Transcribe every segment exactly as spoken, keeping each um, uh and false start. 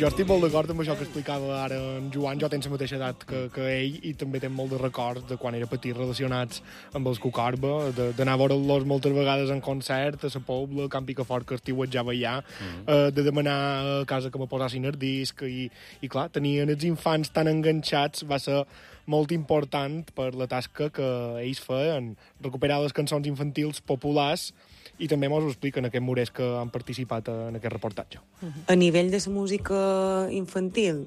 Jo estic molt d'acord amb això que explicava ara en Joan. Jo tenc la mateixa edat que, que ell i també tenc molt de records de quan era petit relacionats amb els Cucarba, d'anar a veure-los moltes vegades en concert a la Pobla, a Camp Picafort, que estiuetjava allà, mm. eh, de demanar a casa que me posassin el disc i, i clar, tenien els infants tan enganxats, va ser molt important per la tasca que ells feien, recuperar les cançons infantils populars, i també mos ho expliquen aquests morers que han participat en aquest reportatge. A nivell de la música infantil,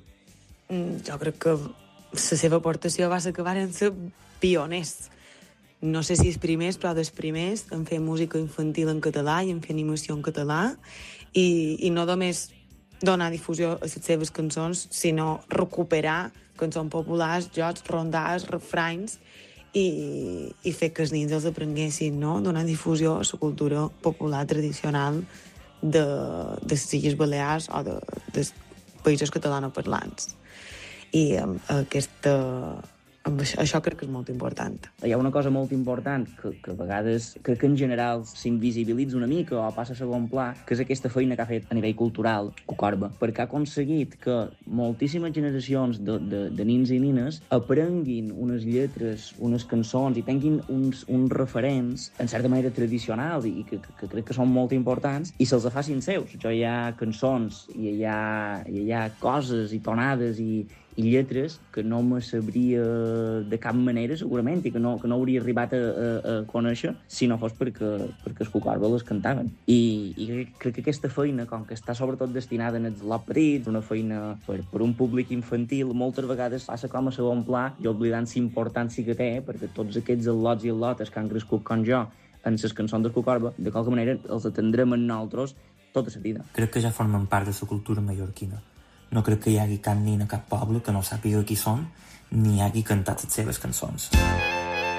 jo crec que la seva aportació va ser que varen ser pioners. No sé si els primers, però dels primers en fer música infantil en català i en fer animació en català, i, i no només donar difusió a les seves cançons, sinó recuperar cançons populars, jocs, rondals, refranys, i, i fer que els nens els aprenguessin, no? Donar difusió a la cultura popular tradicional de, de les Illes Balears o de, dels països catalanoparlants. I amb aquesta... Amb això, això crec que és molt important. Hi ha una cosa molt important que, que a vegades crec que en general s'invisibilitza una mica o passa a segon pla, que és aquesta feina que ha fet a nivell cultural Cucarba, perquè ha aconseguit que moltíssimes generacions de, de, de nins i nines aprenguin unes lletres, unes cançons i tinguin uns, uns referents en certa manera tradicionals i que, que, que crec que són molt importants i se'ls facin seus. Jo hi ha cançons i hi ha, hi ha coses i tonades i i lletres que no me sabria de cap manera, segurament, i que no, que no hauria arribat a, a, a conèixer si no fos perquè, perquè els Cucarba les cantaven. I, i crec que aquesta feina, com que està sobretot destinada als lots petits, una feina per, per un públic infantil, moltes vegades passa com a segon pla i oblidant l'importància que té, perquè tots aquests al·lots i al·lotes que han crescut com jo en les cançons de Cucarba, de qualque manera els atendrem en nosaltres tota la vida. Crec que ja formen part de la cultura mallorquina. No crec que hi hagi cap nin a cap poble que no sàpiga qui són ni hagi cantat les seves cançons.